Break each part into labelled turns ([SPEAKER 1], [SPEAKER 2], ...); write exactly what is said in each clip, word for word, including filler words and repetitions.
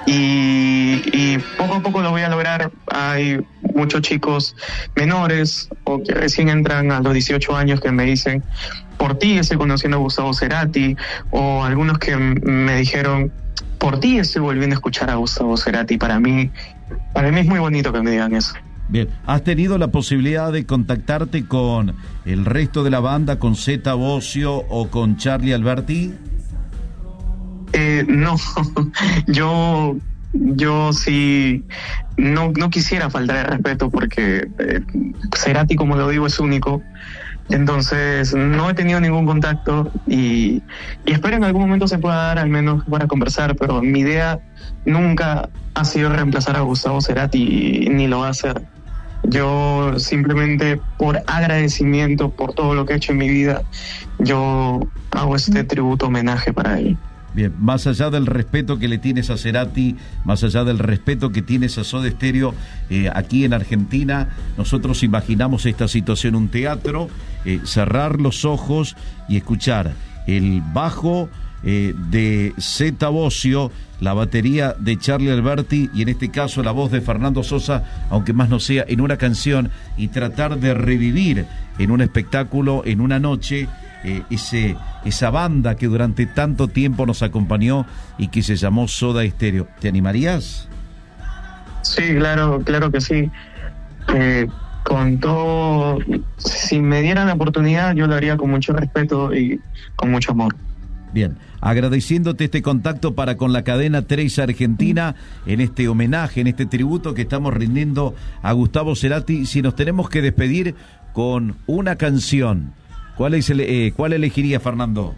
[SPEAKER 1] y, y poco a poco lo voy a lograr. Hay muchos chicos menores o que recién entran a los dieciocho años que me dicen, por ti estoy conociendo a Gustavo Cerati, o algunos que m- me dijeron, por ti estoy volviendo a escuchar a Gustavo Cerati. Para mí, para mí es muy bonito que me digan eso.
[SPEAKER 2] Bien, ¿has tenido la posibilidad de contactarte con el resto de la banda, con Zeta Bosio o con Charly Alberti?
[SPEAKER 1] Eh, no, yo yo sí no no quisiera faltar el respeto porque eh, Cerati, como lo digo, es único. Entonces no he tenido ningún contacto y, y espero en algún momento se pueda dar, al menos para conversar, pero mi idea nunca ha sido reemplazar a Gustavo Cerati, ni lo va a hacer. Yo simplemente, por agradecimiento por todo lo que he hecho en mi vida, yo hago este tributo homenaje para él.
[SPEAKER 2] Bien, más allá del respeto que le tienes a Cerati, más allá del respeto que tienes a Soda Stereo, eh, aquí en Argentina, nosotros imaginamos esta situación, un teatro, eh, cerrar los ojos y escuchar el bajo eh, de Zeta Bosio, la batería de Charly Alberti y en este caso la voz de Fernando Sosa, aunque más no sea, en una canción, y tratar de revivir en un espectáculo, en una noche, eh, ese, esa banda que durante tanto tiempo nos acompañó y que se llamó Soda Stereo. ¿Te animarías?
[SPEAKER 1] Sí, claro, claro que sí. Eh, con todo, si me dieran la oportunidad, yo lo haría con mucho respeto y con mucho amor.
[SPEAKER 2] Bien, agradeciéndote este contacto para con la cadena tres Argentina en este homenaje, en este tributo que estamos rindiendo a Gustavo Cerati. Si nos tenemos que despedir con una canción, ¿cuál es el, eh, cuál elegiría, Fernando?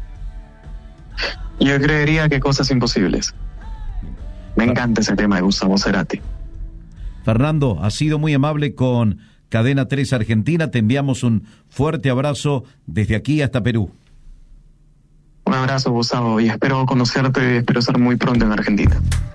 [SPEAKER 1] Yo creería que Cosas Imposibles. Me encanta ese tema de Gustavo Cerati.
[SPEAKER 2] Fernando, has sido muy amable con Cadena tres Argentina. Te enviamos un fuerte abrazo desde aquí hasta Perú.
[SPEAKER 1] Un abrazo, Gustavo, y espero conocerte, espero estar muy pronto en Argentina.